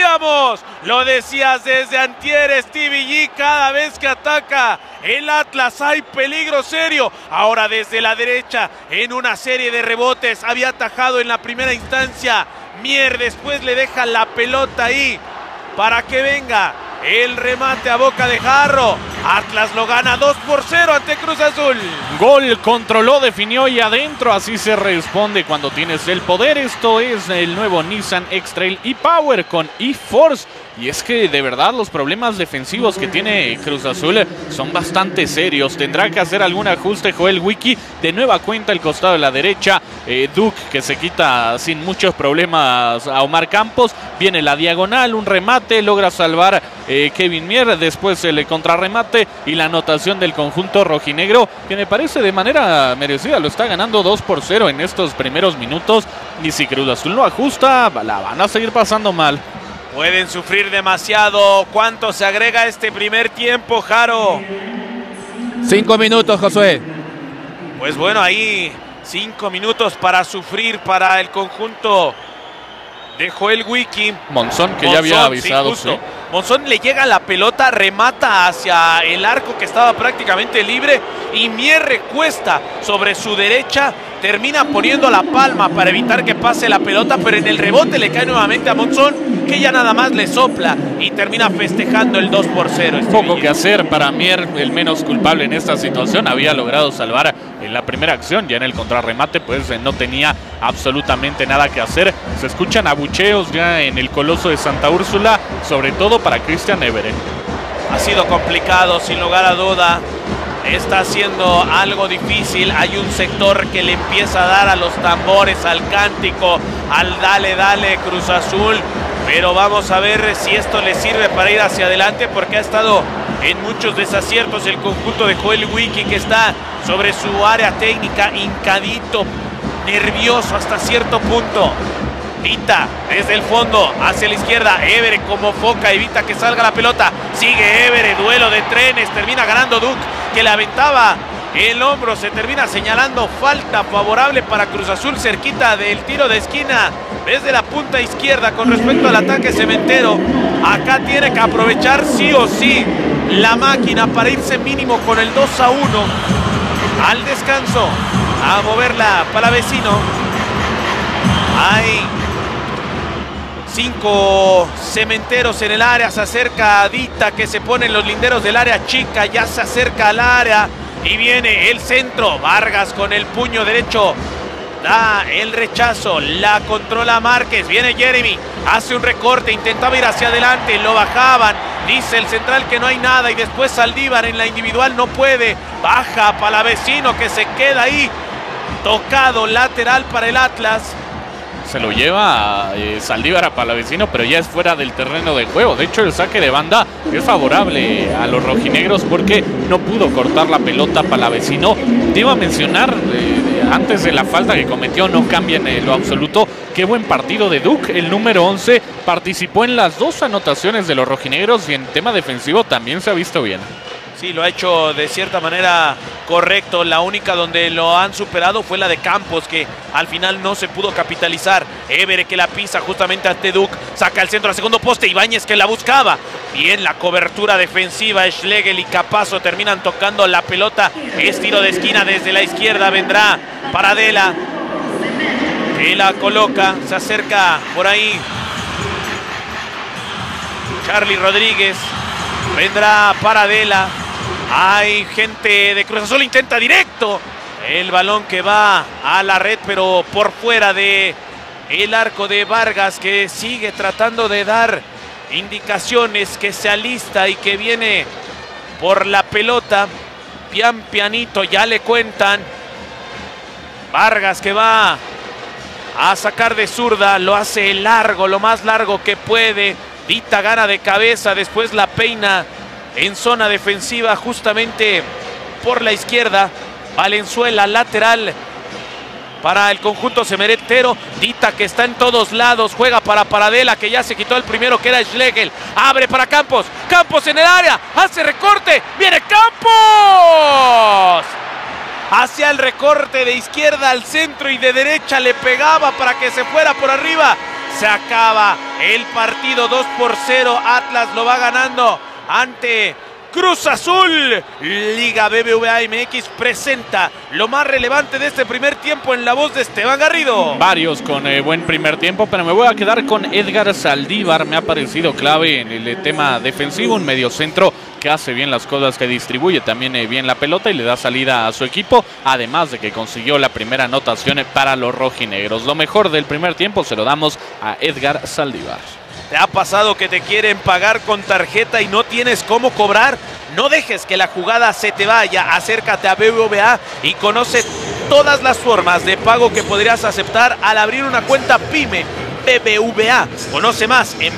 decíamos, lo decías desde antier, Stevie G, cada vez que ataca el Atlas hay peligro serio. Ahora desde la derecha, en una serie de rebotes, había atajado en la primera instancia Mier, después le deja la pelota ahí para que venga el remate a boca de jarro. Atlas lo gana 2-0 ante Cruz Azul. Gol, controló, definió y adentro. Así se responde cuando tienes el poder. Esto es el nuevo Nissan X-Trail e-Power con e-Force. Y es que de verdad los problemas defensivos que tiene Cruz Azul son bastante serios. Tendrá que hacer algún ajuste Joel Wiki. De nueva cuenta el costado de la derecha. Duke, que se quita sin muchos problemas a Omar Campos. Viene la diagonal, un remate, logra salvar Kevin Mier. Después el contrarremate y la anotación del conjunto rojinegro, que me parece de manera merecida. Lo está ganando 2-0 en estos primeros minutos. Y si Cruz Azul no ajusta, la van a seguir pasando mal. Pueden sufrir demasiado. ¿Cuánto se agrega a este primer tiempo, Jaro? 5 minutos, Josué. Pues bueno, ahí 5 minutos para sufrir para el conjunto de Joel Wiki. Monzón, que ya había avisado. Sí, Monzón le llega la pelota, remata hacia el arco que estaba prácticamente libre y Mier recuesta sobre su derecha, termina poniendo la palma para evitar que pase la pelota, pero en el rebote le cae nuevamente a Monzón, que ya nada más le sopla y termina festejando el 2-0. Poco que hacer para Mier, el menos culpable en esta situación. Había logrado salvar en la primera acción, ya en el contrarremate pues no tenía absolutamente nada que hacer. Se escuchan abucheos ya en el Coloso de Santa Úrsula, sobre todo para Christian Everen. Ha sido complicado, sin lugar a duda. Está haciendo algo difícil. Hay un sector que le empieza a dar a los tambores, al cántico, al dale, dale Cruz Azul. Pero vamos a ver si esto le sirve para ir hacia adelante, porque ha estado en muchos desaciertos el conjunto de Joel Wiki, que está sobre su área técnica, hincadito, nervioso hasta cierto punto. Vita desde el fondo hacia la izquierda, Evere como foca, evita que salga la pelota, sigue Evere, duelo de trenes, termina ganando Duke, que le aventaba el hombro, se termina señalando falta favorable para Cruz Azul cerquita del tiro de esquina desde la punta izquierda. Con respecto al ataque cementero, acá tiene que aprovechar sí o sí la máquina para irse mínimo con el 2-1 al descanso, a moverla para vecino. Hay 5 cementeros en el área, se acerca Dita, que se pone en los linderos del área chica, ya se acerca al área y viene el centro. Vargas con el puño derecho da el rechazo, la controla Márquez, viene Jeremy, hace un recorte, intentaba ir hacia adelante, lo bajaban, dice el central que no hay nada y después Saldívar en la individual no puede, baja Palavecino, que se queda ahí tocado, lateral para el Atlas. Se lo lleva Saldívar a Palavecino, pero ya es fuera del terreno de juego. De hecho, el saque de banda es favorable a los rojinegros porque no pudo cortar la pelota Palavecino. Te iba a mencionar, antes de la falta que cometió, no cambia en lo absoluto. Qué buen partido de Duke, el número 11. Participó en las 2 anotaciones de los rojinegros y en tema defensivo también se ha visto bien. Sí, lo ha hecho de cierta manera correcto. La única donde lo han superado fue la de Campos, que al final no se pudo capitalizar. Evere, que la pisa justamente ante Duke, saca el centro al segundo poste. Ibáñez, que la buscaba. Bien la cobertura defensiva. Schlegel y Capazo terminan tocando la pelota. Es tiro de esquina desde la izquierda. Vendrá Paradela, que la coloca. Se acerca por ahí Charlie Rodríguez. Vendrá Paradela. Hay gente de Cruz Azul, intenta directo el balón que va a la red, pero por fuera de el arco de Vargas, que sigue tratando de dar indicaciones, que se alista y que viene por la pelota. Pianito, ya le cuentan. Vargas, que va a sacar de zurda, lo hace largo, lo más largo que puede. Dita gana de cabeza, después la peina en zona defensiva justamente por la izquierda. Valenzuela, lateral para el conjunto cementero. Dita, que está en todos lados, juega para Paradela, que ya se quitó el primero, que era Schlegel. Abre para Campos, Campos en el área, hace recorte, viene Campos. Hacia el recorte de izquierda al centro y de derecha le pegaba para que se fuera por arriba Se acaba el partido 2-0. Atlas lo va ganando ante Cruz Azul. Liga BBVA MX presenta lo más relevante de este primer tiempo en la voz de Esteban Garrido. Varios con buen primer tiempo, pero me voy a quedar con Edgar Saldívar. Me ha parecido clave en el tema defensivo, un mediocentro que hace bien las cosas, que distribuye también bien la pelota y le da salida a su equipo, además de que consiguió la primera anotación para los rojinegros. Lo mejor del primer tiempo se lo damos a Edgar Saldívar. ¿Te ha pasado que te quieren pagar con tarjeta y no tienes cómo cobrar? No dejes que la jugada se te vaya. Acércate a BBVA y conoce todas las formas de pago que podrías aceptar al abrir una cuenta PYME BBVA. Conoce más en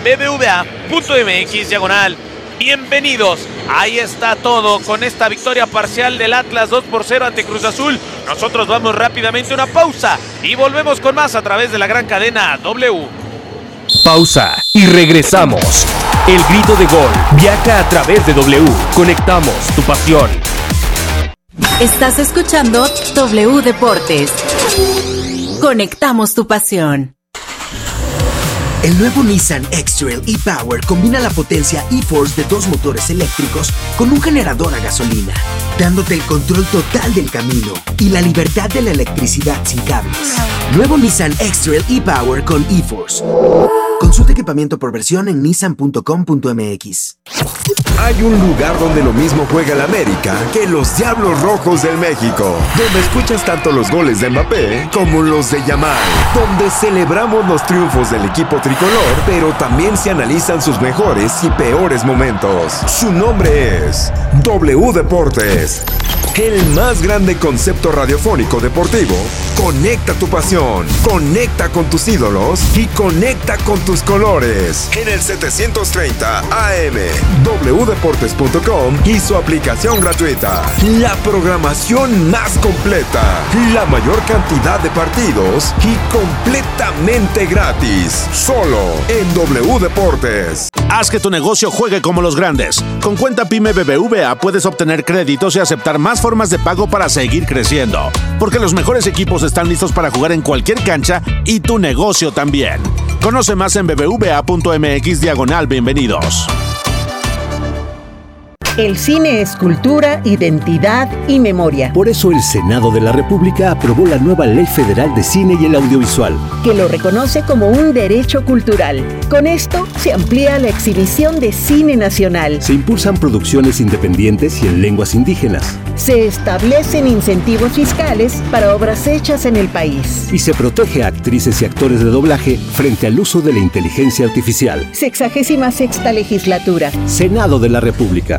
bbva.mx/. Bienvenidos. Ahí está todo con esta victoria parcial del Atlas 2-0 ante Cruz Azul. Nosotros vamos rápidamente a una pausa y volvemos con más a través de la gran cadena W. Pausa y regresamos. El grito de gol viaja a través de W. Conectamos tu pasión. Estás escuchando W Deportes. Conectamos tu pasión. El nuevo Nissan X-Trail e-Power combina la potencia e-Force de 2 motores eléctricos con un generador a gasolina, dándote el control total del camino y la libertad de la electricidad sin cables. Nuevo Nissan X-Trail e-Power con e-Force. Consulta equipamiento por versión en nissan.com.mx. Hay un lugar donde lo mismo juega el América que los Diablos Rojos del México, donde escuchas tanto los goles de Mbappé como los de Yamal, donde celebramos los triunfos del equipo tricolor, pero también se analizan sus mejores y peores momentos. Su nombre es W Deportes. El más grande concepto radiofónico deportivo. Conecta tu pasión, conecta con tus ídolos y conecta con tus colores. En el 730 AM, wdeportes.com y su aplicación gratuita. La programación más completa, la mayor cantidad de partidos y completamente gratis. Solo en W Deportes. Haz que tu negocio juegue como los grandes. Con cuenta PYME BBVA puedes obtener créditos y aceptar más formas de pago para seguir creciendo. Porque los mejores equipos están listos para jugar en cualquier cancha y tu negocio también. Conoce más en bbva.mx/bienvenidos. El cine es cultura, identidad y memoria. Por eso el Senado de la República aprobó la nueva Ley Federal de Cine y el Audiovisual, que lo reconoce como un derecho cultural. Con esto se amplía la exhibición de cine nacional. Se impulsan producciones independientes y en lenguas indígenas. Se establecen incentivos fiscales para obras hechas en el país. Y se protege a actrices y actores de doblaje frente al uso de la inteligencia artificial. 66ª legislatura. Senado de la República.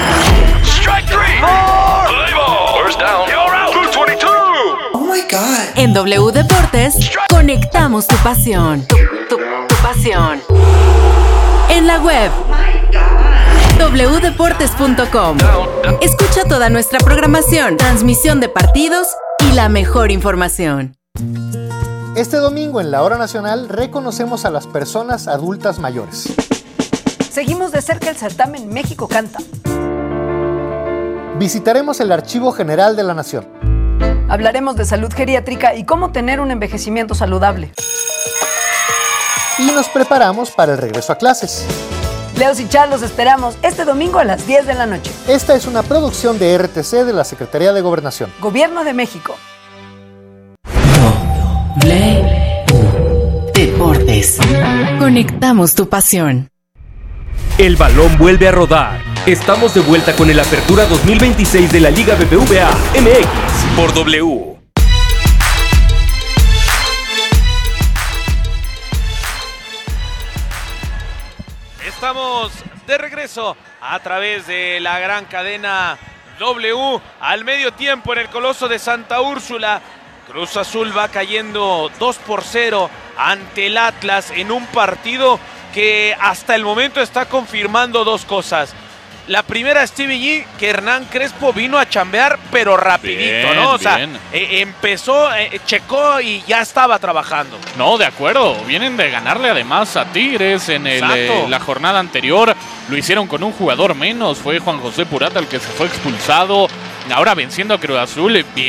En W Deportes, conectamos tu pasión. Tu pasión. En la web, wdeportes.com. Escucha toda nuestra programación, transmisión de partidos y la mejor información. Este domingo en la Hora Nacional reconocemos a las personas adultas mayores. Seguimos de cerca el certamen México Canta. Visitaremos el Archivo General de la Nación. Hablaremos de salud geriátrica y cómo tener un envejecimiento saludable. Y nos preparamos para el regreso a clases. Leos y Char los esperamos este domingo a las 10 de la noche. Esta es una producción de RTC de la Secretaría de Gobernación. Gobierno de México. Deportes. Conectamos tu pasión. El balón vuelve a rodar. Estamos de vuelta con el Apertura 2026 de la Liga BBVA MX por W. Estamos de regreso a través de la gran cadena W. Al medio tiempo en el Coloso de Santa Úrsula, Cruz Azul va cayendo 2-0 ante el Atlas en un partido que hasta el momento está confirmando dos cosas. La primera, Stevie G, que Hernán Crespo vino a chambear, pero rapidito, bien, ¿no? O sea, bien. Empezó, checó y ya estaba trabajando. No, de acuerdo. Vienen de ganarle además a Tigres en la jornada anterior. Lo hicieron con un jugador menos. Fue Juan José Purata el que se fue expulsado. Ahora venciendo a Cruz Azul, bien.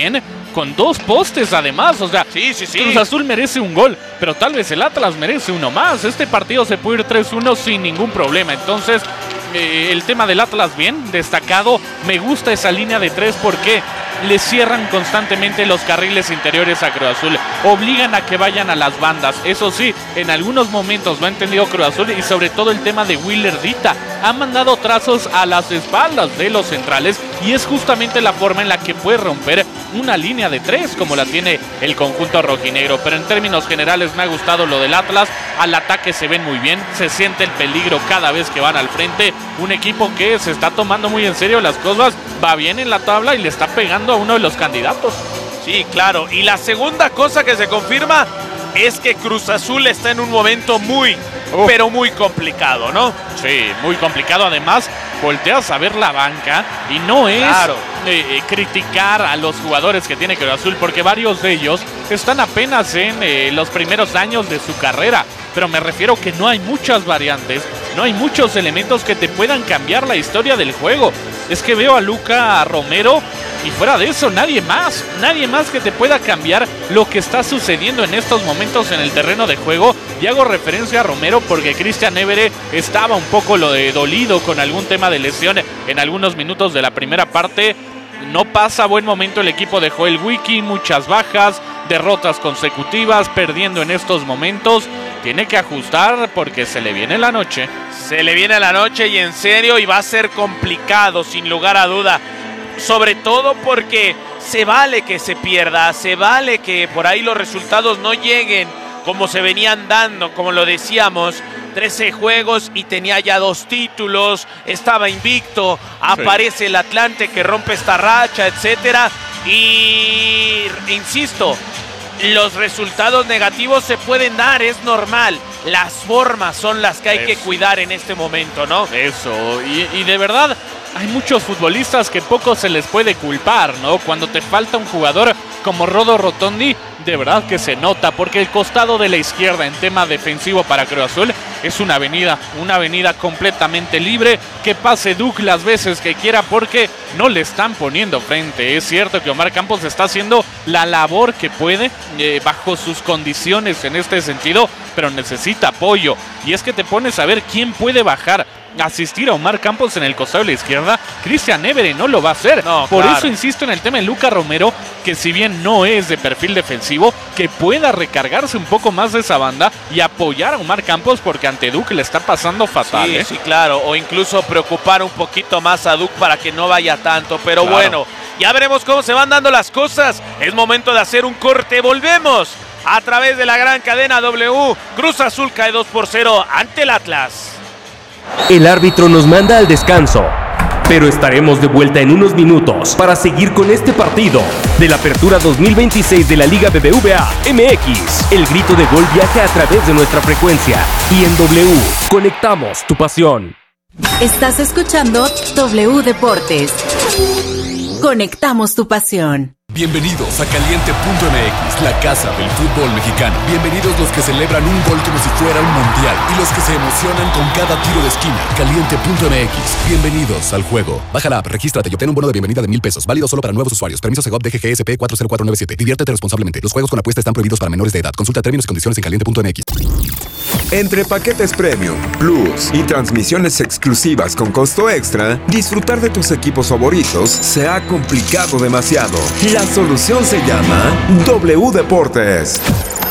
con 2 postes además. O sea, sí. Cruz Azul merece un gol, pero tal vez el Atlas merece uno más. Este partido se puede ir 3-1 sin ningún problema. Entonces, el tema del Atlas bien destacado. Me gusta esa línea de 3 porque le cierran constantemente los carriles interiores a Cruz Azul, obligan a que vayan a las bandas. Eso sí, en algunos momentos lo ha entendido Cruz Azul, y sobre todo el tema de Willer Dita. Ha mandado trazos a las espaldas de los centrales, y es justamente la forma en la que puede romper una línea de 3 como la tiene el conjunto rojinegro. Pero en términos generales me ha gustado lo del Atlas. Al ataque se ven muy bien, se siente el peligro cada vez que van al frente. Un equipo que se está tomando muy en serio las cosas, va bien en la tabla y le está pegando a uno de los candidatos. Sí, claro. Y la segunda cosa que se confirma es que Cruz Azul está en un momento pero muy complicado, ¿no? Sí, muy complicado. Además, volteas a ver la banca y no es criticar a los jugadores que tiene Cruz Azul, porque varios de ellos están apenas en los primeros años de su carrera. Pero me refiero que no hay muchas variantes, no hay muchos elementos que te puedan cambiar la historia del juego. Es que veo a Luca Romero y fuera de eso nadie más que te pueda cambiar lo que está sucediendo en estos momentos en el terreno de juego. Y hago referencia a Romero porque Christian Évere estaba un poco dolido con algún tema de lesión en algunos minutos de la primera parte. No pasa buen momento el equipo de Joel Wiki, muchas bajas, derrotas consecutivas, perdiendo en estos momentos. Tiene que ajustar porque se le viene la noche. Se le viene la noche y en serio, y va a ser complicado sin lugar a duda. Sobre todo porque se vale que se pierda, se vale que por ahí los resultados no lleguen como se venían dando, como lo decíamos. 13 juegos y tenía ya 2 títulos, estaba invicto, aparece el Atlante que rompe esta racha, etcétera. Y insisto, los resultados negativos se pueden dar, es normal. Las formas son las que hay que cuidar en este momento, ¿no? Eso, y de verdad hay muchos futbolistas que poco se les puede culpar, ¿no? Cuando te falta un jugador como Rodo Rotondi, de verdad que se nota, porque el costado de la izquierda en tema defensivo para Cruz Azul es una avenida completamente libre, que pase Duke las veces que quiera porque no le están poniendo frente. Es cierto que Omar Campos está haciendo la labor que puede bajo sus condiciones en este sentido, pero necesita apoyo, y es que te pones a ver quién puede bajar, asistir a Omar Campos en el costado de la izquierda. Christian Évere no lo va a hacer. Por eso insisto en el tema de Luca Romero, que si bien no es de perfil defensivo, que pueda recargarse un poco más de esa banda y apoyar a Omar Campos, porque ante Duke le está pasando fatal. Sí, claro, o incluso preocupar un poquito más a Duke para que no vaya tanto, pero bueno, ya veremos cómo se van dando las cosas. Es momento de hacer un corte, volvemos a través de la gran cadena W. Cruz Azul cae 2-0 ante el Atlas. El árbitro nos manda al descanso, pero estaremos de vuelta en unos minutos para seguir con este partido de la Apertura 2026 de la Liga BBVA MX. El grito de gol viaja a través de nuestra frecuencia y en W conectamos tu pasión. Estás escuchando W Deportes. Conectamos tu pasión. Bienvenidos a Caliente.mx, la casa del fútbol mexicano. Bienvenidos los que celebran un gol como si fuera un mundial y los que se emocionan con cada tiro de esquina. Caliente.mx, bienvenidos al juego. Baja la app, regístrate y obtén un bono de bienvenida de $1,000. Válido solo para nuevos usuarios. Permiso Segov DGGSP 40497. Diviértete responsablemente. Los juegos con apuesta están prohibidos para menores de edad. Consulta términos y condiciones en Caliente.mx. Entre paquetes premium, plus y transmisiones exclusivas con costo extra, disfrutar de tus equipos favoritos se ha complicado demasiado. La solución se llama W Deportes.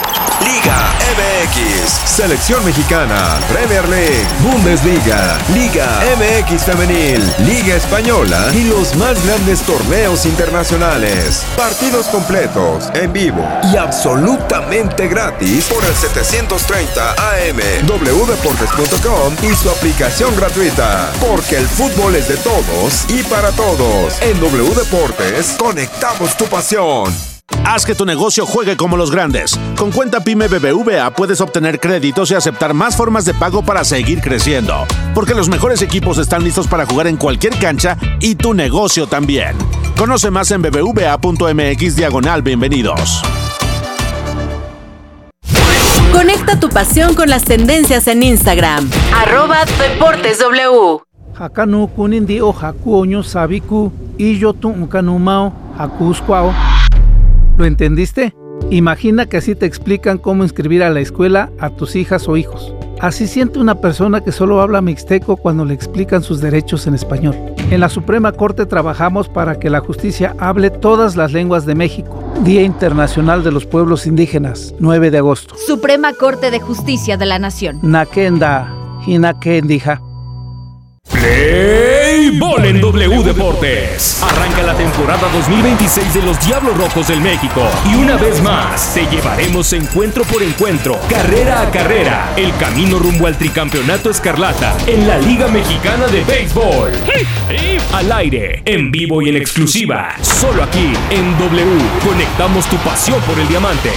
Liga MX, Selección Mexicana, Premier League, Bundesliga, Liga MX Femenil, Liga Española y los más grandes torneos internacionales. Partidos completos, en vivo y absolutamente gratis por el 730 AM, wdeportes.com y su aplicación gratuita. Porque el fútbol es de todos y para todos. En W Deportes, conectamos tu pasión. Haz que tu negocio juegue como los grandes. Con cuenta PYME BBVA puedes obtener créditos y aceptar más formas de pago para seguir creciendo. Porque los mejores equipos están listos para jugar en cualquier cancha y tu negocio también. Conoce más en bbva.mx/bienvenidos. Conecta tu pasión con las tendencias en Instagram. @DeportesW. Hakanu kunindi o hakuoño sabiku y yo tu kanumao hakuskwao. ¿Lo entendiste? Imagina que así te explican cómo inscribir a la escuela a tus hijas o hijos. Así siente una persona que solo habla mixteco cuando le explican sus derechos en español. En la Suprema Corte trabajamos para que la justicia hable todas las lenguas de México. Día Internacional de los Pueblos Indígenas, 9 de agosto. Suprema Corte de Justicia de la Nación. Nakenda, Hinakendija. Play Ball en W Deportes. Arranca la temporada 2026 de los Diablos Rojos del México. Y una vez más, te llevaremos encuentro por encuentro, carrera a carrera, el camino rumbo al tricampeonato escarlata en la Liga Mexicana de Béisbol. Al aire, en vivo y en exclusiva, solo aquí en W. Conectamos tu pasión por el diamante.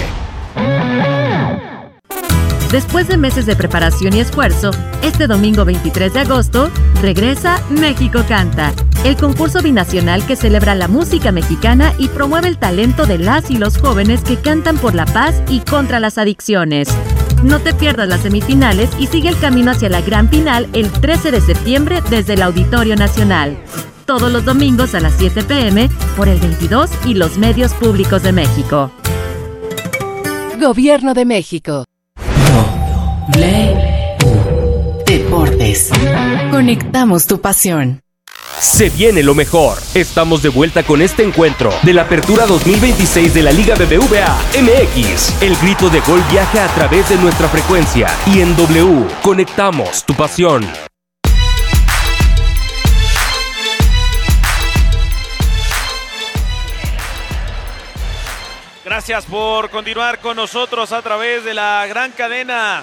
Después de meses de preparación y esfuerzo, este domingo 23 de agosto, regresa México Canta, el concurso binacional que celebra la música mexicana y promueve el talento de las y los jóvenes que cantan por la paz y contra las adicciones. No te pierdas las semifinales y sigue el camino hacia la gran final el 13 de septiembre desde el Auditorio Nacional. Todos los domingos a las 7 p.m. por el 22 y los medios públicos de México. Gobierno de México. Play Deportes. Conectamos tu pasión. Se viene lo mejor. Estamos de vuelta con este encuentro de la Apertura 2026 de la Liga BBVA MX. El grito de gol viaja a través de nuestra frecuencia y en W conectamos tu pasión. Gracias por continuar con nosotros a través de la gran cadena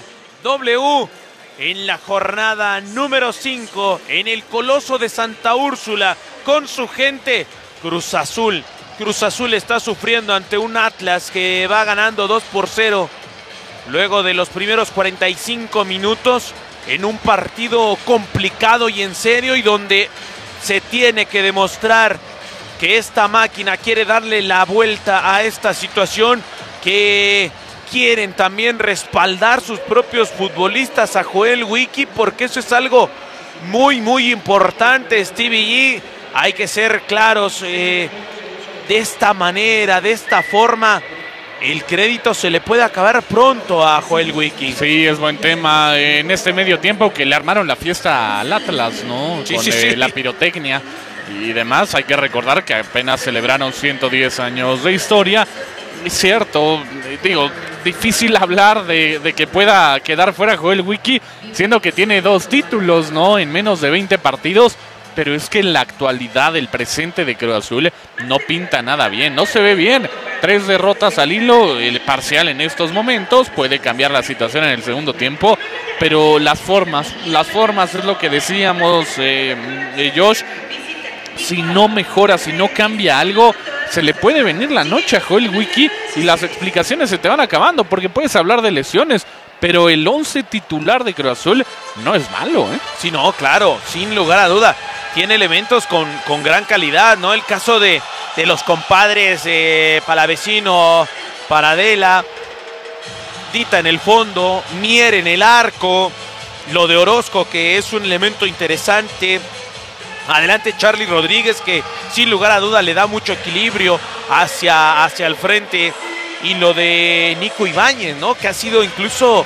W en la jornada número 5 en el Coloso de Santa Úrsula con su gente. Cruz Azul está sufriendo ante un Atlas que va ganando 2-0 luego de los primeros 45 minutos en un partido complicado y en serio, y donde se tiene que demostrar que esta máquina quiere darle la vuelta a esta situación, que quieren también respaldar sus propios futbolistas a Joel Wiki, porque eso es algo muy, muy importante, Stevie G. Hay que ser claros, de esta manera, de esta forma, el crédito se le puede acabar pronto a Joel Wiki. Sí, es buen tema. En este medio tiempo que le armaron la fiesta al Atlas, ¿no? Sí, con sí. la pirotecnia y demás. Hay que recordar que apenas celebraron 110 años de historia. Es cierto, digo, difícil hablar de que pueda quedar fuera Joel Wiki, siendo que tiene 2 títulos, ¿no? En menos de 20 partidos. Pero es que en la actualidad, el presente de Cruz Azul no pinta nada bien, no se ve bien. 3 derrotas al hilo, el parcial en estos momentos, puede cambiar la situación en el segundo tiempo, pero las formas es lo que decíamos, Josh. Si no mejora, si no cambia algo, se le puede venir la noche a Joel Wiki y las explicaciones se te van acabando, porque puedes hablar de lesiones, pero el 11 titular de Cruz Azul no es malo, ¿eh? Sí, no, claro, sin lugar a duda. Tiene elementos con gran calidad, ¿no? El caso de los compadres Palavecino, Paradela, Dita en el fondo, Mier en el arco, lo de Orozco, que es un elemento interesante. Adelante Charly Rodríguez, que sin lugar a duda le da mucho equilibrio hacia el frente. Y lo de Nico Ibáñez, ¿no? Que ha sido incluso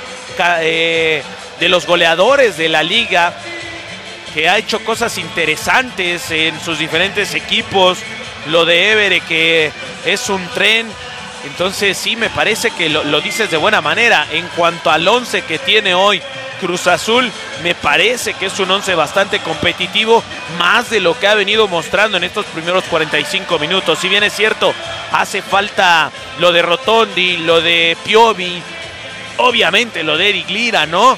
de los goleadores de la liga, que ha hecho cosas interesantes en sus diferentes equipos. Lo de Évere, que es un tren. Entonces sí, me parece que lo dices de buena manera. En cuanto al 11 que tiene hoy Cruz Azul, me parece que es un 11 bastante competitivo, más de lo que ha venido mostrando en estos primeros 45 minutos. Si bien es cierto, hace falta lo de Rotondi, lo de Piovi, obviamente lo de Eric Lira, ¿no?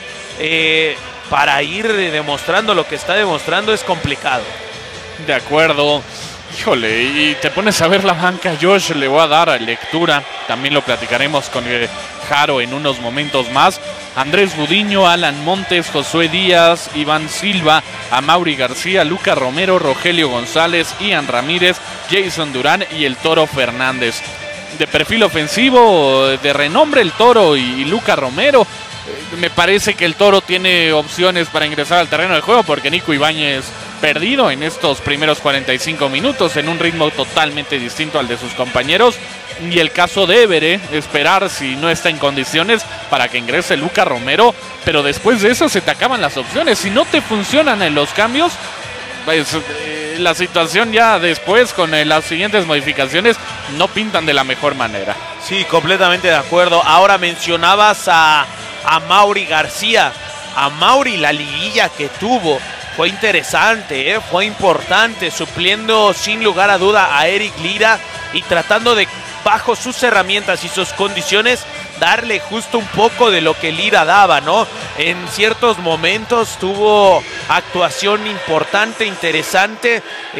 Para ir demostrando lo que está demostrando es complicado. De acuerdo. Híjole, y te pones a ver la banca, Josh, le voy a dar lectura. También lo platicaremos con Jaro en unos momentos más. Andrés Gudiño, Alan Montes, Josué Díaz, Iván Silva, Amaury García, Luca Romero, Rogelio González, Ian Ramírez, Jason Durán y el Toro Fernández. De perfil ofensivo, de renombre el Toro y Luca Romero. Me parece que el Toro tiene opciones para ingresar al terreno de juego, porque Nico Ibáñez perdido en estos primeros 45 minutos en un ritmo totalmente distinto al de sus compañeros. Y el caso de Évere, esperar si no está en condiciones para que ingrese Luca Romero, pero después de eso se te acaban las opciones. Si no te funcionan en los cambios, pues la situación ya después con las siguientes modificaciones no pintan de la mejor manera. Sí, completamente de acuerdo. Ahora mencionabas a Mauri García. A Mauri, la liguilla que tuvo fue interesante, fue importante, supliendo sin lugar a duda a Eric Lira y tratando de, bajo sus herramientas y sus condiciones, darle justo un poco de lo que Lira daba, ¿no? En ciertos momentos tuvo actuación importante, interesante,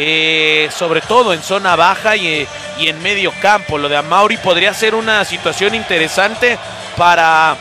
sobre todo en zona baja y en medio campo. Lo de Amauri podría ser una situación interesante para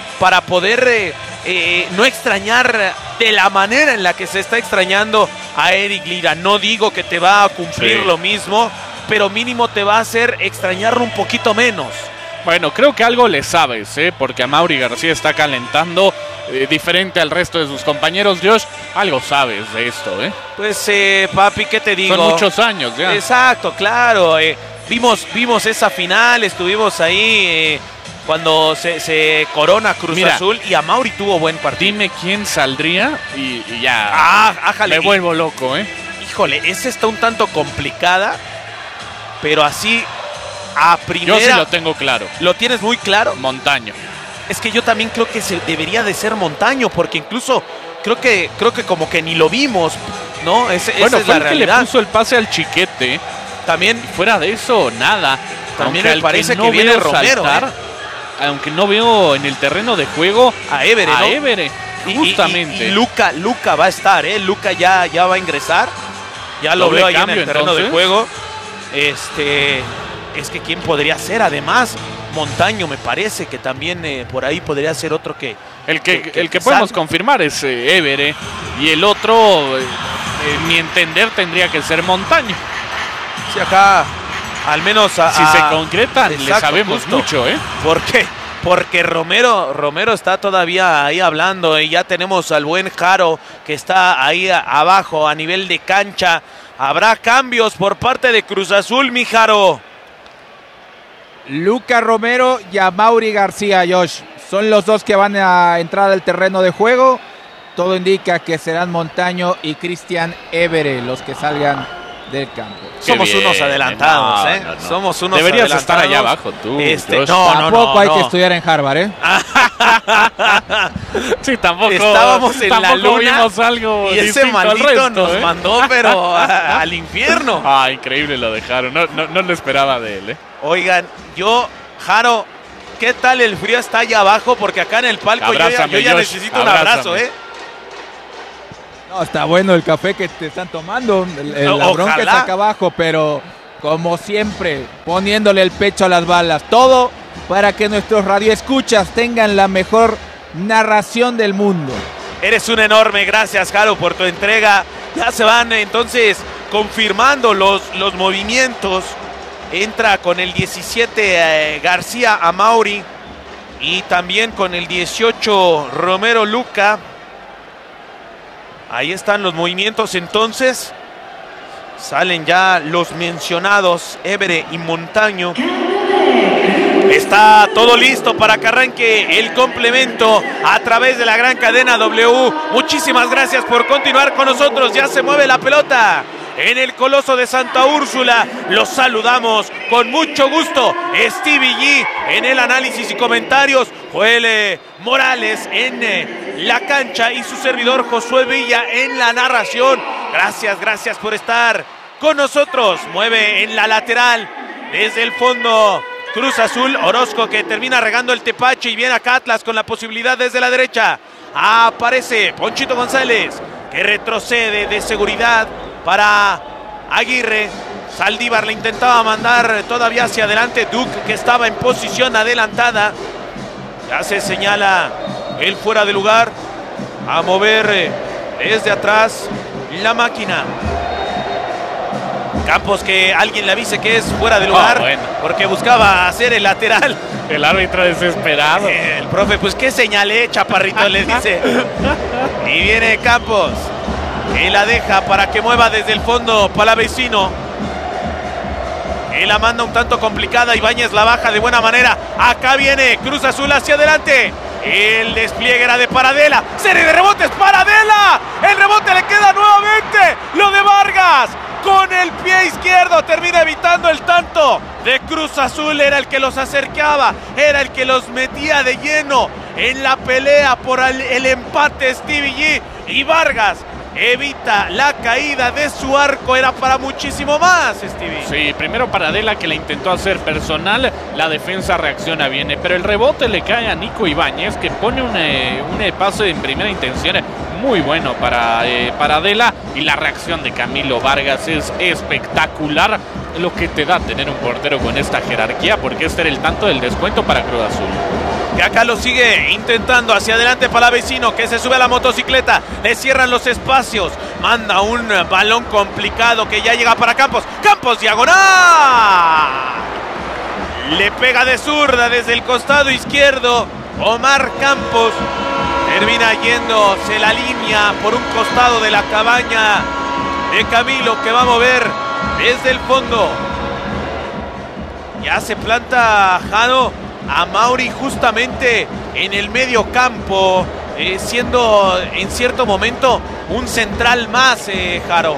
poder no extrañar de la manera en la que se está extrañando a Eric Lira. No digo que te va a cumplir lo mismo, pero mínimo te va a hacer extrañarlo un poquito menos. Bueno, creo que algo le sabes, porque Amauri García está calentando diferente al resto de sus compañeros. Josh, algo sabes de esto, Pues, papi, ¿qué te digo? Son muchos años ya. Exacto, claro. Vimos esa final, estuvimos ahí cuando se corona Cruz Azul y Amauri tuvo buen partido. Dime quién saldría y ya me vuelvo loco, Híjole, esa está un tanto complicada, pero así a primera... Yo sí lo tengo claro. ¿Lo tienes muy claro? Montaño. Es que yo también creo que debería de ser Montaño, porque incluso creo que como que ni lo vimos, ¿no? Esa es la realidad. Que le puso el pase al Chiquete. También. Fuera de eso, nada. También me parece que viene Romero, aunque no veo en el terreno de juego a Évere, ¿no? Évere, justamente. Y Luca va a estar, Luca ya va a ingresar. Ya lo veo ahí en el terreno de juego. Es que quién podría ser, además Montaño me parece que también por ahí podría ser otro que el que podemos confirmar es Évere, y el otro en mi entender tendría que ser Montaño. Sí, acá al menos si se concretan, le sabemos mucho, ¿Por qué? Porque Romero está todavía ahí hablando, y ya tenemos al buen Jaro que está ahí abajo a nivel de cancha. Habrá cambios por parte de Cruz Azul, mi Jaro. Luca Romero y Amauri García, Josh. Son los dos que van a entrar al terreno de juego. Todo indica que serán Montaño y Cristian Évere los que salgan del campo. Somos unos adelantados, no. Somos unos Deberías adelantados. estar allá abajo tú. Tampoco hay que estudiar en Harvard, Sí, tampoco. Estábamos en la luna vimos algo y ese maldito nos mandó, pero al infierno. Increíble lo dejaron. No lo esperaba de él, Oigan, Jaro, ¿qué tal el frío está allá abajo? Porque acá en el palco yo ya necesito un abrazo, No, está bueno el café que te están tomando, la bronca está acá abajo, pero como siempre, poniéndole el pecho a las balas, todo para que nuestros radioescuchas tengan la mejor narración del mundo. Eres un enorme, gracias Jaro por tu entrega. Ya se van entonces confirmando los movimientos. Entra con el 17 García Amauri y también con el 18 Romero Luca. Ahí están los movimientos entonces. Salen ya los mencionados Évere y Montaño. Está todo listo para que arranque el complemento a través de la gran cadena W. Muchísimas gracias por continuar con nosotros. Ya se mueve la pelota en el Coloso de Santa Úrsula. Los saludamos con mucho gusto. Stevie G en el análisis y comentarios. Joel Morales en la cancha y su servidor Josué Villa en la narración. Gracias por estar con nosotros. Mueve en la lateral desde el fondo Cruz Azul. Orozco que termina regando el tepache y viene acá Atlas con la posibilidad desde la derecha. Aparece Ponchito González que retrocede de seguridad para Aguirre. Saldívar le intentaba mandar todavía hacia adelante. Duke que estaba en posición adelantada. Ya se señala el fuera de lugar. A mover desde atrás la máquina. Campos que alguien le avise que es fuera de lugar. Porque buscaba hacer el lateral. El árbitro desesperado. El profe, pues qué señalé, chaparrito, le dice. Y viene Campos. Y la deja para que mueva desde el fondo Palavecino. Él la manda un tanto complicada. Ibáñez la baja de buena manera. Acá viene Cruz Azul hacia adelante. El despliegue era de Paradela. Serie de rebotes, Paradela. El rebote le queda nuevamente. Lo de Vargas. Con el pie izquierdo termina evitando el tanto de Cruz Azul. Era el que los acercaba. Era el que los metía de lleno en la pelea por el empate Stevie G. Y Vargas evita la caída de su arco. Era para muchísimo más, Stevie. Sí, primero Paradela, que la intentó hacer personal. La defensa reacciona bien, pero el rebote le cae a Nico Ibáñez, que pone un pase en primera intención muy bueno para Paradela. Y la reacción de Camilo Vargas es espectacular. Lo que te da tener un portero con esta jerarquía, porque este era el tanto del descuento para Cruz Azul. Que acá lo sigue intentando hacia adelante Palavecino, que se sube a la motocicleta, le cierran los espacios, manda un balón complicado que ya llega para Campos. Campos, diagonal, le pega de zurda desde el costado izquierdo. Omar Campos termina yéndose la línea por un costado de la cabaña de Camilo, que va a mover desde el fondo. Ya se planta Jano a Mauri justamente en el medio campo, siendo en cierto momento un central más, Jaro.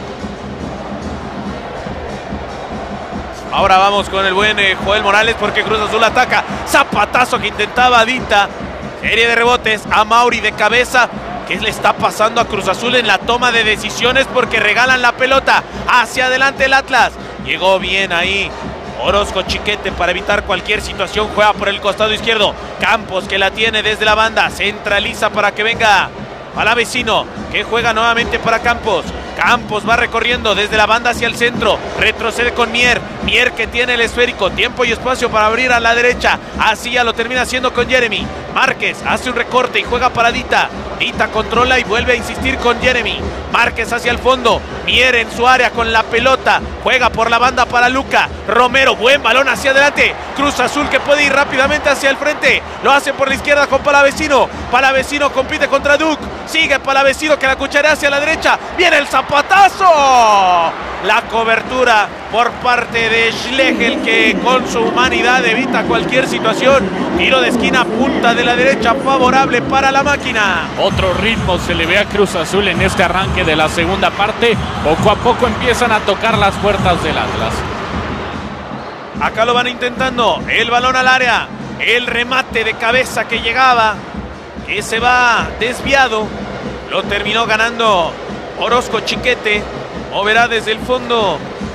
Ahora vamos con el buen Joel Morales, porque Cruz Azul ataca. Zapatazo que intentaba Dita. Serie de rebotes a Mauri de cabeza. ¿Qué le está pasando a Cruz Azul en la toma de decisiones? Porque regalan la pelota hacia adelante el Atlas. Llegó bien ahí Orozco Chiquete para evitar cualquier situación. Juega por el costado izquierdo. Campos, que la tiene desde la banda. Centraliza para que venga Palavecino, que juega nuevamente para Campos. Campos va recorriendo desde la banda hacia el centro. Retrocede con Mier. Mier, que tiene el esférico. Tiempo y espacio para abrir a la derecha. Así ya lo termina haciendo con Jeremy. Márquez hace un recorte y juega para Dita. Dita controla y vuelve a insistir con Jeremy. Márquez hacia el fondo. Mier en su área con la pelota. Juega por la banda para Luca. Romero, buen balón hacia adelante. Cruz Azul, que puede ir rápidamente hacia el frente. Lo hace por la izquierda con Palavecino. Palavecino compite contra Duke. Sigue Palavecino, que la cucharea hacia la derecha. Viene el zapatazo. La cobertura por parte de Schlegel, que con su humanidad evita cualquier situación. Tiro de esquina, punta de la derecha, favorable para la máquina. Otro ritmo se le ve a Cruz Azul en este arranque de la segunda parte. Poco a poco empiezan a tocar las puertas del Atlas. Acá lo van intentando. El balón al área. El remate de cabeza que llegaba, que se va desviado. Lo terminó ganando Orozco Chiquete. Moverá desde el fondo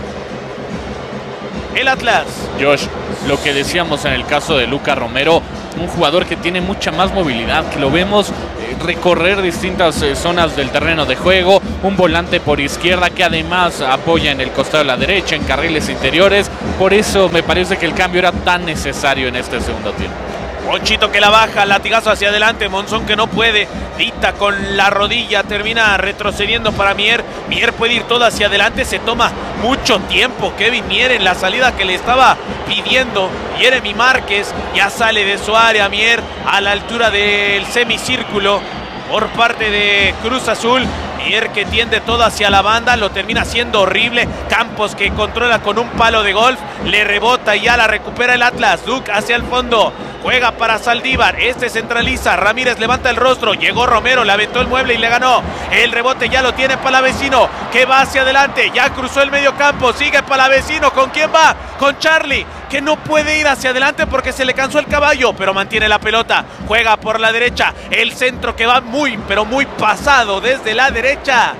el Atlas. Josh, lo que decíamos en el caso de Luca Romero, un jugador que tiene mucha más movilidad, que lo vemos recorrer distintas zonas del terreno de juego, un volante por izquierda que además apoya en el costado de la derecha, en carriles interiores. Por eso me parece que el cambio era tan necesario en este segundo tiempo. Monchito, que la baja, latigazo hacia adelante, Monzón, que no puede. Dita con la rodilla, termina retrocediendo para Mier. Mier puede ir todo hacia adelante, se toma mucho tiempo Kevin Mier en la salida que le estaba pidiendo Jeremy Márquez. Ya sale de su área Mier a la altura del semicírculo por parte de Cruz Azul. Mier, que tiende todo hacia la banda, lo termina haciendo horrible. Campos, que controla con un palo de golf, le rebota y ya la recupera el Atlas. Duke hacia el fondo, juega para Saldívar, este centraliza, Ramírez levanta el rostro, llegó Romero, le aventó el mueble y le ganó. El rebote ya lo tiene Palavecino, que va hacia adelante, ya cruzó el medio campo, sigue Palavecino. ¿Con quién va? Con Charlie, que no puede ir hacia adelante porque se le cansó el caballo, pero mantiene la pelota, juega por la derecha, el centro que va muy, pero muy pasado desde la derecha.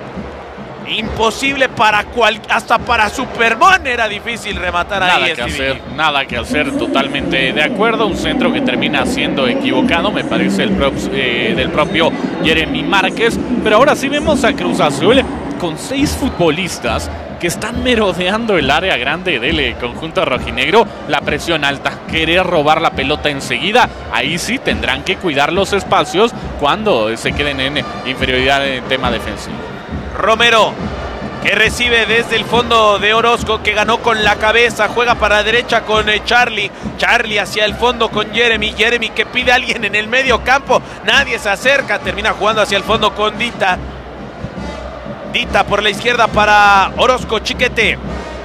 Imposible hasta para Superman era difícil rematar ahí. Nada que hacer, totalmente de acuerdo. Un centro que termina siendo equivocado, me parece del propio Jeremy Márquez. Pero ahora sí vemos a Cruz Azul con 6 futbolistas que están merodeando el área grande del conjunto rojinegro. La presión alta, querer robar la pelota enseguida. Ahí sí tendrán que cuidar los espacios cuando se queden en inferioridad en tema defensivo. Romero, que recibe desde el fondo de Orozco, que ganó con la cabeza, juega para la derecha con Charlie. Charlie hacia el fondo con Jeremy. Jeremy, que pide a alguien en el medio campo, nadie se acerca, termina jugando hacia el fondo con Dita. Dita por la izquierda para Orozco Chiquete.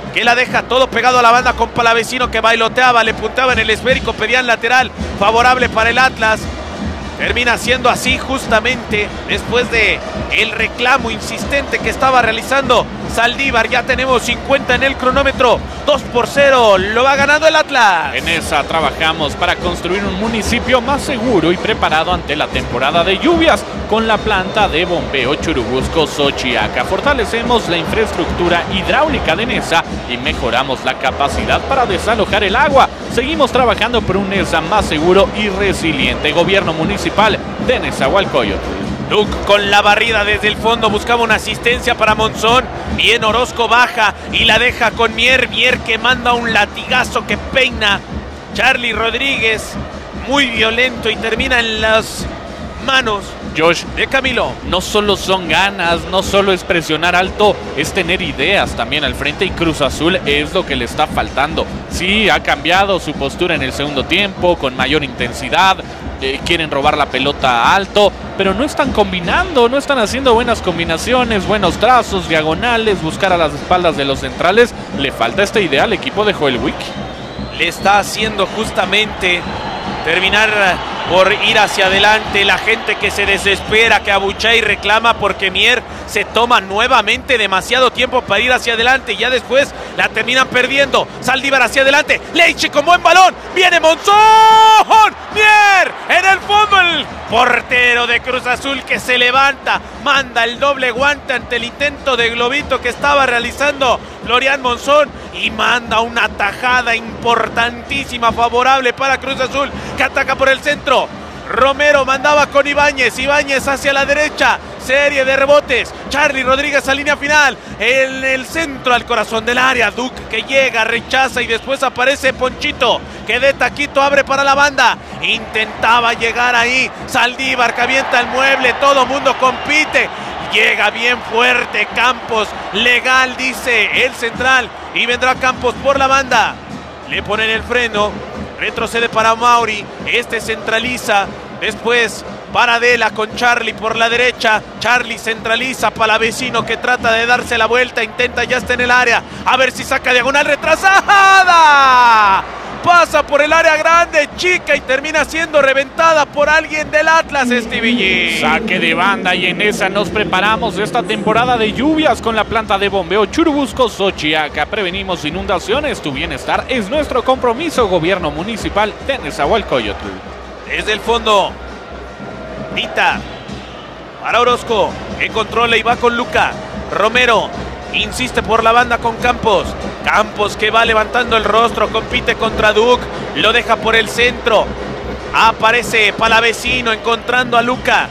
que la deja todo pegado a la banda con Palavecino que bailoteaba, le punteaba en el esférico, pedían lateral favorable para el Atlas. Termina siendo así justamente después de el reclamo insistente que estaba realizando Saldívar. Ya tenemos 50 en el cronómetro, 2-0, lo va ganando el Atlas. En esa trabajamos para construir un municipio más seguro y preparado ante la temporada de lluvias con la planta de bombeo Churubusco-Xochiaca. Fortalecemos la infraestructura hidráulica de Nesa y mejoramos la capacidad para desalojar el agua. Seguimos trabajando por un Nesa más seguro y resiliente. Gobierno municipal de Nezahualcóyotl. Duke con la barrida desde el fondo, buscaba una asistencia para Monzón. Bien, Orozco baja y la deja con Mier. Mier que manda un latigazo que peina Charlie Rodríguez. Muy violento y termina en las manos Josh, de Camilo. No solo son ganas, no solo es presionar alto, es tener ideas también al frente, y Cruz Azul es lo que le está faltando. Sí, ha cambiado su postura en el segundo tiempo, con mayor intensidad, quieren robar la pelota alto, pero no están combinando, no están haciendo buenas combinaciones, buenos trazos, diagonales, buscar a las espaldas de los centrales. Le falta esta idea al equipo de Joel Wick. Le está haciendo justamente terminar por ir hacia adelante. La gente que se desespera, que abuchea y reclama porque Mier se toma nuevamente demasiado tiempo para ir hacia adelante y ya después la terminan perdiendo. Saldívar hacia adelante, Leiche con buen balón, viene Monzón, Mier en el fondo, el portero de Cruz Azul que se levanta, manda el doble guante ante el intento de globito que estaba realizando Florian Monzón y manda una tajada importantísima favorable para Cruz Azul, que ataca por el centro. Romero mandaba con Ibáñez, Ibáñez hacia la derecha, serie de rebotes, Charlie Rodríguez a línea final, en el centro al corazón del área, Duke que llega, rechaza y después aparece Ponchito, que de taquito abre para la banda, intentaba llegar ahí, Saldívar que avienta el mueble, todo mundo compite, llega bien fuerte Campos, legal dice el central, y vendrá Campos por la banda, le ponen el freno, retrocede para Mauri, este centraliza, después para Adela con Charlie por la derecha, Charlie centraliza, Palavecino que trata de darse la vuelta, intenta, ya está en el área, a ver si saca diagonal retrasada, pasa por el área grande, chica, y termina siendo reventada por alguien del Atlas, Stevie G. Saque de banda, y en esa nos preparamos esta temporada de lluvias con la planta de bombeo Churubusco-Xochiaca. Prevenimos inundaciones, tu bienestar es nuestro compromiso. Gobierno municipal de Nezahualcóyotl. Desde el fondo, Dita para Orozco, que controla y va con Luca. Romero insiste por la banda con Campos. Campos que va levantando el rostro, compite contra Duke, lo deja por el centro. Aparece Palavecino encontrando a Luca.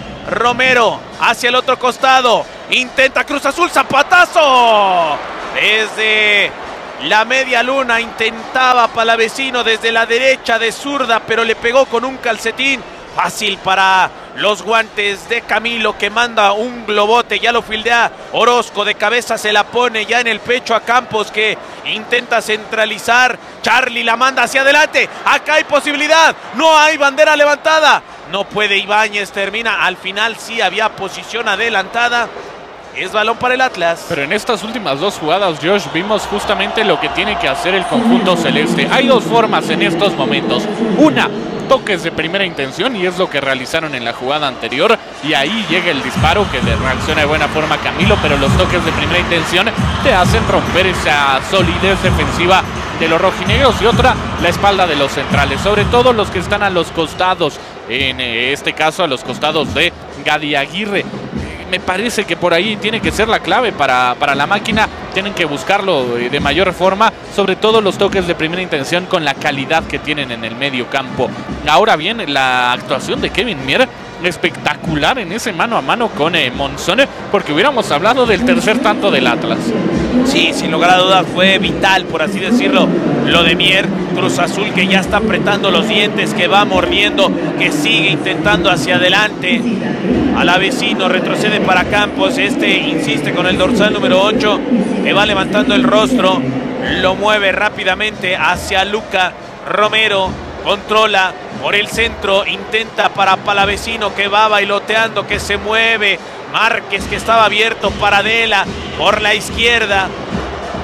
Romero hacia el otro costado. Intenta Cruz Azul, zapatazo. Desde la media luna intentaba Palavecino desde la derecha de zurda, pero le pegó con un calcetín. Fácil para los guantes de Camilo, que manda un globote, ya lo fildea Orozco, de cabeza se la pone ya en el pecho a Campos, que intenta centralizar. Charlie la manda hacia adelante, acá hay posibilidad, no hay bandera levantada, no puede Ibáñez, termina, al final sí había posición adelantada. Es balón para el Atlas. Pero en estas últimas dos jugadas, Josh, vimos justamente lo que tiene que hacer el conjunto celeste. Hay dos formas en estos momentos. Una, toques de primera intención, y es lo que realizaron en la jugada anterior, y ahí llega el disparo que le reacciona de buena forma Camilo, pero los toques de primera intención te hacen romper esa solidez defensiva de los rojinegros. Y otra, la espalda de los centrales, sobre todo los que están a los costados, en este caso a los costados de Gadi Aguirre. Me parece que por ahí tiene que ser la clave para la máquina. Tienen que buscarlo de mayor forma, sobre todo los toques de primera intención con la calidad que tienen en el medio campo. Ahora bien, la actuación de Kevin Mier, espectacular en ese mano a mano con Monzón, porque hubiéramos hablado del tercer tanto del Atlas. Sí, sin lugar a dudas fue vital, por así decirlo, lo de Mier. Cruz Azul que ya está apretando los dientes, que va mordiendo, que sigue intentando hacia adelante. Palavecino retrocede para Campos, insiste con el dorsal número 8, que va levantando el rostro, lo mueve rápidamente hacia Luca. Romero controla por el centro, intenta para Palavecino, que va bailoteando, que se mueve. Márquez, que estaba abierto para Adela por la izquierda.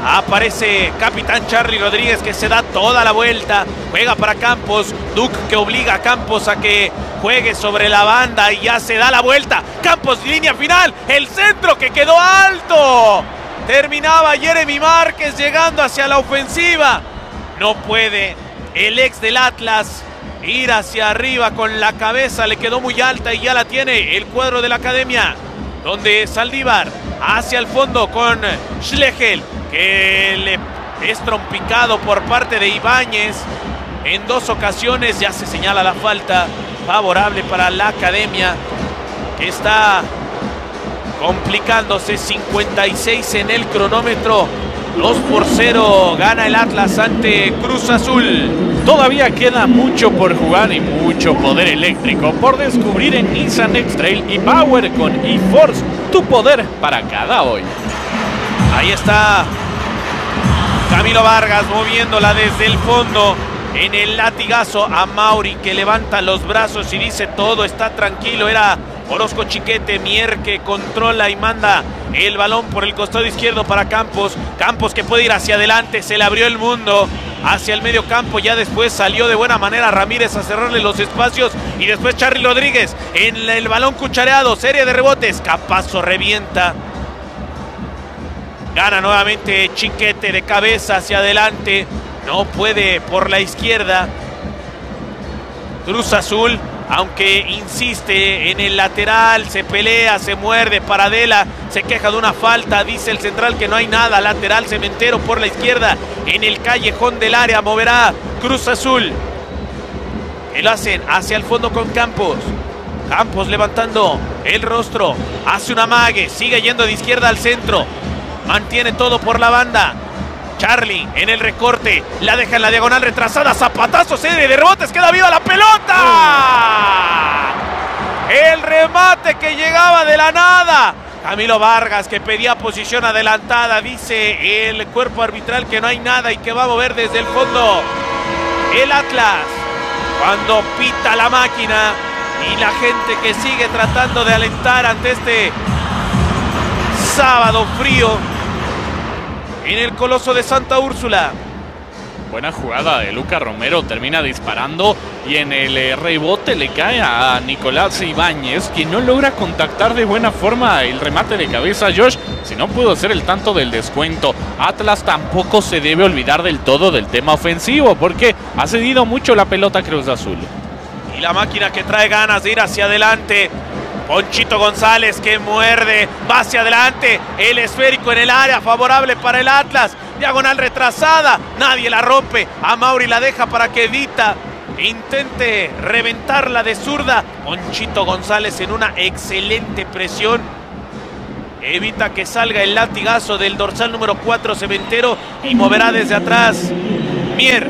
Aparece capitán Charly Rodríguez, que se da toda la vuelta. Juega para Campos. Duke, que obliga a Campos a que juegue sobre la banda y ya se da la vuelta. Campos, línea final. El centro que quedó alto. Terminaba Jeremy Márquez llegando hacia la ofensiva. No puede el ex del Atlas ir hacia arriba con la cabeza. Le quedó muy alta y ya la tiene el cuadro de la academia. Donde Saldívar hacia el fondo con Schlegel, que le es trompicado por parte de Ibáñez en 2 ocasiones. Ya se señala la falta favorable para la academia, que está complicándose. 56 en el cronómetro. 2-0 gana el Atlas ante Cruz Azul. Todavía queda mucho por jugar y mucho poder eléctrico por descubrir en Nissan X-Trail y Power con eForce. Tu poder para cada hoy. Ahí está Camilo Vargas moviéndola desde el fondo en el latigazo a Mauri, que levanta los brazos y dice todo está tranquilo. Era Orozco Chiquete. Mier, que controla y manda el balón por el costado izquierdo para Campos. Campos, que puede ir hacia adelante. Se le abrió el mundo hacia el medio campo. Ya después salió de buena manera Ramírez a cerrarle los espacios. Y después Charly Rodríguez en el balón cuchareado. Serie de rebotes. Capazo revienta. Gana nuevamente Chiquete de cabeza hacia adelante. No puede por la izquierda Cruz Azul, aunque insiste en el lateral. Se pelea, se muerde. Paradela se queja de una falta. Dice el central que no hay nada. Lateral Cementero por la izquierda en el callejón del área. Moverá Cruz Azul, que lo hacen hacia el fondo con Campos. Campos levantando el rostro, hace un amague, sigue yendo de izquierda al centro. Mantiene todo por la banda. Charly en el recorte, la deja en la diagonal retrasada. Zapatazo, serie de rebotes, queda viva la pelota. El remate que llegaba de la nada. Camilo Vargas, que pedía posición adelantada. Dice el cuerpo arbitral que no hay nada y que va a mover desde el fondo el Atlas. Cuando pita la máquina y la gente que sigue tratando de alentar ante este sábado frío en el Coloso de Santa Úrsula. Buena jugada de Luca Romero, termina disparando y en el rebote le cae a Nicolás Ibáñez, quien no logra contactar de buena forma el remate de cabeza. Josh, si no pudo hacer el tanto del descuento. Atlas tampoco se debe olvidar del todo del tema ofensivo, porque ha cedido mucho la pelota Cruz Azul. Y la máquina que trae ganas de ir hacia adelante. Ponchito González, que muerde, va hacia adelante, el esférico en el área, favorable para el Atlas. Diagonal retrasada, nadie la rompe. A Mauri la deja para que Evita intente reventarla de zurda. Ponchito González en una excelente presión. Evita que salga el latigazo del dorsal número 4, Cementero, y moverá desde atrás Mier,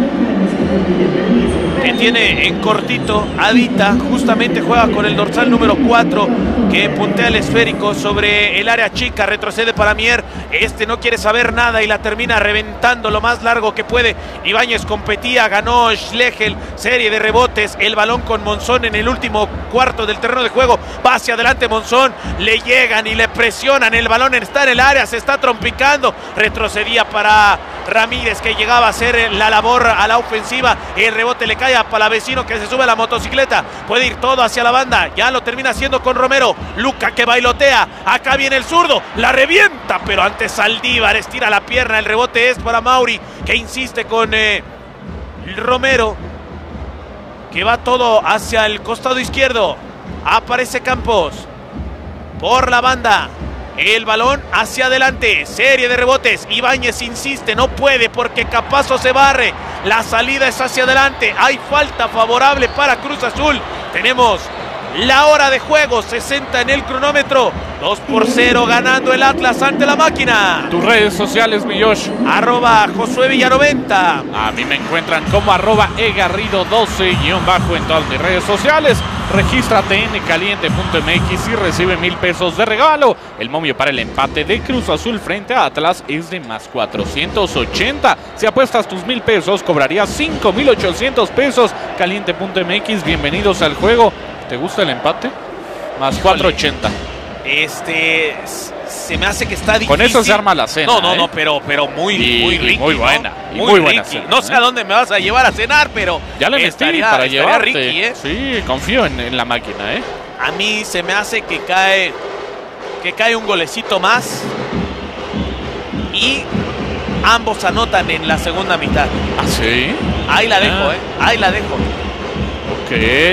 que tiene en cortito a Dita. Justamente juega con el dorsal número 4, que puntea el esférico sobre el área chica. Retrocede para Mier. Este no quiere saber nada y la termina reventando lo más largo que puede. Ibáñez competía, ganó Schlegel. Serie de rebotes. El balón con Monzón en el último cuarto del terreno de juego. Va hacia adelante Monzón. Le llegan y le presionan. El balón está en el área. Se está trompicando. Retrocedía para Ramírez, que llegaba a hacer la labor a la ofensiva. El rebote le cae a Palavecino, que se sube a la motocicleta. Puede ir todo hacia la banda. Ya lo termina haciendo con Romero. Luca, que bailotea. Acá viene el zurdo. La revienta, pero antes Saldívar estira la pierna. El rebote es para Mauri, que insiste con Romero, que va todo hacia el costado izquierdo. Aparece Campos por la banda. El balón hacia adelante. Serie de rebotes. Ibáñez insiste. No puede porque Capazo se barre. La salida es hacia adelante. Hay falta favorable para Cruz Azul. Tenemos la hora de juego. 60 en el cronómetro. 2-0 ganando el Atlas ante la máquina. Tus redes sociales, mi Josh. @Josué Villa90. A mí me encuentran como @egarrido12_ en todas mis redes sociales. Regístrate en caliente.mx y recibe 1,000 pesos de regalo. El momio para el empate de Cruz Azul frente a Atlas es de más 480. Si apuestas tus 1,000 pesos, cobrarías 5,800 pesos. Caliente.mx, bienvenidos al juego. ¿Te gusta el empate? Más 480. se me hace que está difícil. Con eso se arma la cena. No, pero muy ricky. Muy buena. ¿no? Muy buena cena. No sé a dónde me vas a llevar a cenar, pero ya le metí para llevarte. Ricky, ¿eh? Sí, confío en la máquina, ¿eh? A mí se me hace que cae un golecito más y ambos anotan en la segunda mitad. ¿Ah, sí? Ahí la dejo, ahí la dejo. Ok.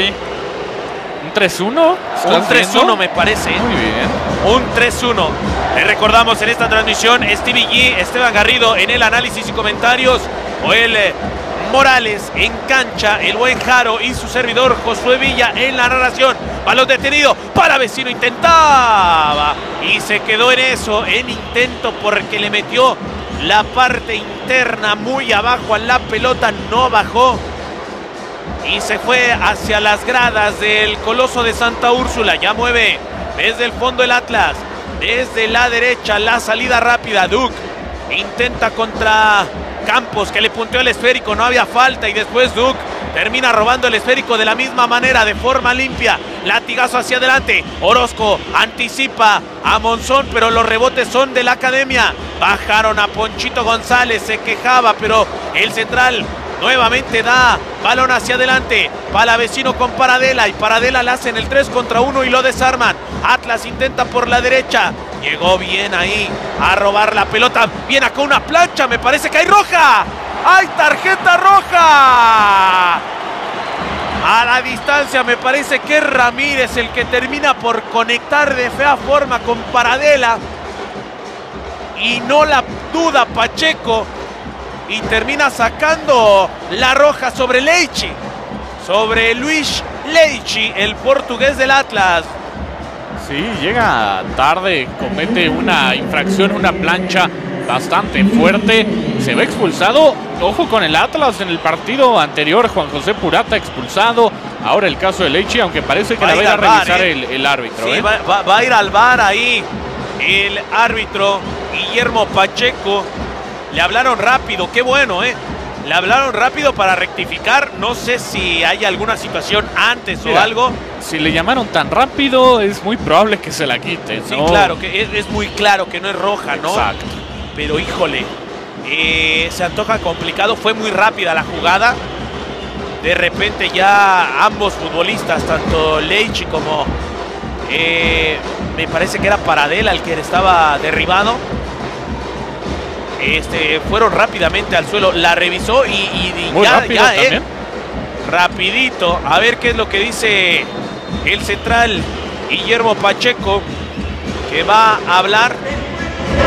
¿Un 3-1? Un 3-1 me parece. Muy bien. Un 3-1. Le recordamos en esta transmisión Stevie G, Esteban Garrido en el análisis y comentarios, Joel Morales en cancha, el buen Jaro y su servidor Josué Villa en la narración. Balón detenido para Vecino, intentaba y se quedó en eso, en intento, porque le metió la parte interna muy abajo a la pelota, no bajó y se fue hacia las gradas del Coloso de Santa Úrsula. Ya mueve desde el fondo el Atlas, desde la derecha la salida rápida. Duke intenta contra Campos, que le punteó el esférico, no había falta, y después Duke termina robando el esférico de la misma manera, de forma limpia. Latigazo hacia adelante, Orozco anticipa a Monzón, pero los rebotes son de la academia. Bajaron a Ponchito González, se quejaba, pero el central nuevamente da balón hacia adelante. Palavecino con Paradela, y Paradela la hace en el 3 contra 1 y lo desarman. Atlas intenta por la derecha, llegó bien ahí a robar la pelota. Viene acá una plancha, me parece que hay roja. ¡Hay tarjeta roja! A la distancia me parece que es Ramírez el que termina por conectar de fea forma con Paradela. Y no la duda Pacheco. Y termina sacando la roja sobre Leichi. Sobre Luis Leichi, el portugués del Atlas. Sí, llega tarde, comete una infracción, una plancha bastante fuerte. Se ve expulsado. Ojo con el Atlas en el partido anterior. Juan José Purata expulsado. Ahora el caso de Leichi, aunque parece que la va a revisar el árbitro. Sí, va a ir al VAR ahí el árbitro Guillermo Pacheco. Le hablaron rápido, qué bueno, Le hablaron rápido para rectificar. No sé si hay alguna situación antes o algo. Si le llamaron tan rápido, es muy probable que se la quiten, ¿no? Sí, claro, que es muy claro que no es roja, ¿no? Exacto. Pero híjole, se antoja complicado. Fue muy rápida la jugada. De repente ya ambos futbolistas, tanto Leichi como me parece que era Paradela el que estaba derribado, fueron rápidamente al suelo. La revisó y muy rápido también. Rapidito. A ver qué es lo que dice el central Guillermo Pacheco, que va a hablar.